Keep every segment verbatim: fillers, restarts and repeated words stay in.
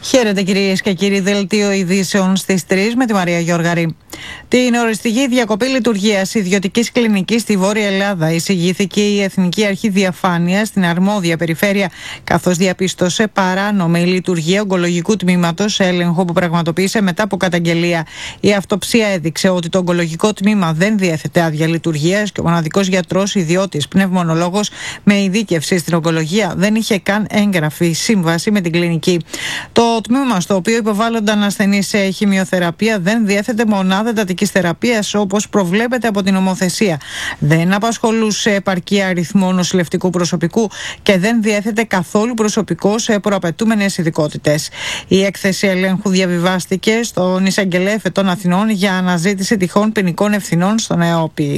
Χαίρετε κυρίες και κύριοι, δελτίο ειδήσεων στις τρεις με τη Μαρία Γιώργαρη. Την οριστική διακοπή λειτουργίας ιδιωτικής κλινικής στη Βόρεια Ελλάδα εισηγήθηκε η Εθνική Αρχή Διαφάνειας στην αρμόδια περιφέρεια, καθώς διαπίστωσε παράνομη λειτουργία ογκολογικού τμήματος, έλεγχο που πραγματοποίησε μετά από καταγγελία. Η αυτοψία έδειξε ότι το ογκολογικό τμήμα δεν διέθετε άδεια λειτουργίας και ο μοναδικός γιατρός, ιδιώτης πνευμονολόγος με ειδίκευση στην ογκολογία, δεν είχε καν έγγραφη σύμβαση με την κλινική. Το τμήμα στο οποίο υποβάλλονταν ασθενείς σε χημειοθεραπεία δεν διέθετε μονάδα εντατικής θεραπείας όπως προβλέπεται από την νομοθεσία. Δεν απασχολούσε επαρκή αριθμό νοσηλευτικού προσωπικού και δεν διέθετε καθόλου προσωπικό σε προαπαιτούμενες ειδικότητες. Η έκθεση ελέγχου διαβιβάστηκε στον Εισαγγελέα Εφετών Αθηνών για αναζήτηση τυχόν ποινικών ευθυνών στον ΕΟΠΗ.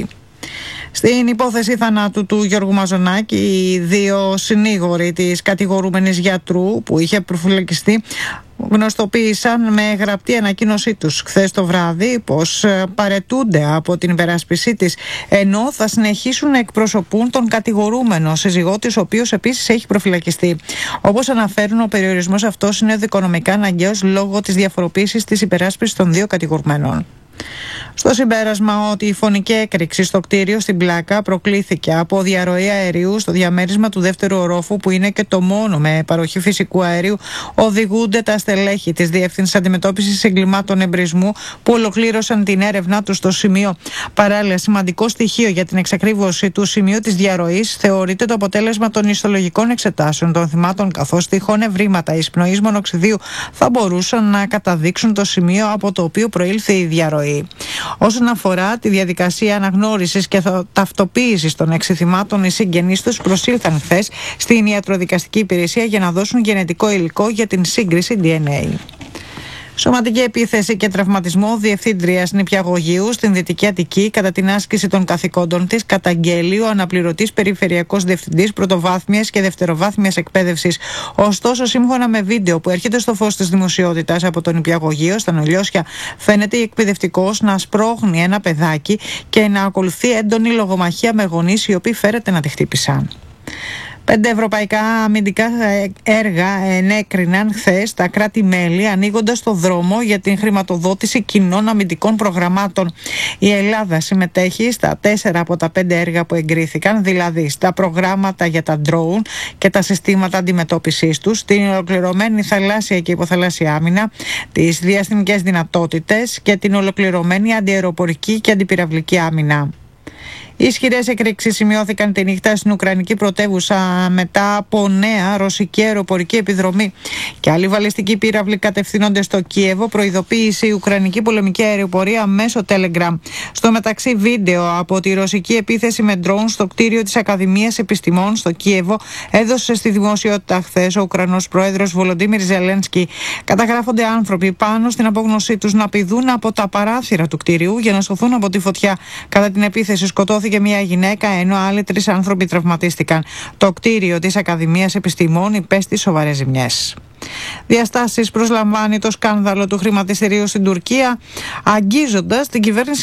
Στην υπόθεση θανάτου του Γιώργου Μαζονάκη, οι δύο συνήγοροι της κατηγορούμενης γιατρού που είχε προφυλακιστεί γνωστοποίησαν με γραπτή ανακοίνωσή τους χθες το βράδυ πως παραιτούνται από την υπεράσπιση της, ενώ θα συνεχίσουν να εκπροσωπούν τον κατηγορούμενο σύζυγό της, ο οποίος επίσης έχει προφυλακιστεί. Όπως αναφέρουν, ο περιορισμός αυτός είναι δικονομικά αναγκαίος λόγω της διαφοροποίησης της υπεράσπισης των δύο κατηγορουμένων. Στο συμπέρασμα ότι η φωνική έκρηξη στο κτίριο στην Πλάκα προκλήθηκε από διαρροή αερίου στο διαμέρισμα του δεύτερου ορόφου, που είναι και το μόνο με παροχή φυσικού αερίου, οδηγούνται τα στελέχη της Διεύθυνσης Αντιμετώπισης Εγκλημάτων Εμπρισμού που ολοκλήρωσαν την έρευνά τους στο σημείο. Παράλληλα, σημαντικό στοιχείο για την εξακρίβωση του σημείου της διαρροής θεωρείται το αποτέλεσμα των ιστολογικών εξετάσεων των θυμάτων, καθώς τυχόν ευρήματα εισπνοής μονοξιδίου θα μπορούσαν να καταδείξουν το σημείο από το οποίο προήλθε η διαρροή. Όσον αφορά τη διαδικασία αναγνώρισης και ταυτοποίησης των έξι θυμάτων, οι συγγενείς τους προσήλθαν χθες στην ιατροδικαστική υπηρεσία για να δώσουν γενετικό υλικό για την σύγκριση ντι εν έι. Σωματική επίθεση και τραυματισμό διευθύντριας νηπιαγωγείου στην Δυτική Αττική κατά την άσκηση των καθηκόντων της, καταγγέλει ο αναπληρωτής περιφερειακός διευθυντής πρωτοβάθμιας και δευτεροβάθμιας εκπαίδευσης. Ωστόσο, σύμφωνα με βίντεο που έρχεται στο φως της δημοσιότητας από το νηπιαγωγείο στα Νολιώσια, φαίνεται η εκπαιδευτικός να σπρώχνει ένα παιδάκι και να ακολουθεί έντονη λογομαχία με γονείς οι οποίοι φέρεται να τη χτύπησαν. Πέντε ευρωπαϊκά αμυντικά έργα ενέκριναν χθες τα κράτη-μέλη, ανοίγοντας το δρόμο για την χρηματοδότηση κοινών αμυντικών προγραμμάτων. Η Ελλάδα συμμετέχει στα τέσσερα από τα πέντε έργα που εγκρίθηκαν, δηλαδή στα προγράμματα για τα drone και τα συστήματα αντιμετώπισης τους, την ολοκληρωμένη θαλάσσια και υποθαλάσσια άμυνα, τις διαστημικές δυνατότητες και την ολοκληρωμένη αντιαεροπορική και αντιπυραυλική άμυνα. Οι ισχυρές εκρήξεις σημειώθηκαν τη νύχτα στην Ουκρανική πρωτεύουσα μετά από νέα ρωσική αεροπορική επιδρομή. Και άλλοι βαλιστικοί πύραυλοι κατευθύνονται στο Κίεβο, προειδοποίησε η Ουκρανική πολεμική αεροπορία μέσω Telegram. Στο μεταξύ, βίντεο από τη ρωσική επίθεση με ντρόουν στο κτίριο της Ακαδημίας Επιστημών στο Κίεβο έδωσε στη δημοσιότητα χθες ο Ουκρανός πρόεδρος Βολοντίμιρ Ζελένσκι. Καταγράφονται άνθρωποι πάνω στην απόγνωσή τους να πηδούν από τα παράθυρα του κτίριου για να σωθούν από τη φωτιά. Κατά την επίθεση σκοτώθηκε και μια γυναίκα, ενώ άλλοι τρεις άνθρωποι τραυματίστηκαν. Το κτίριο της Ακαδημίας Επιστημών υπέστη σοβαρές ζημιές. Διαστάσεις προσλαμβάνει το σκάνδαλο του χρηματιστηρίου στην Τουρκία, αγγίζοντας την κυβέρνηση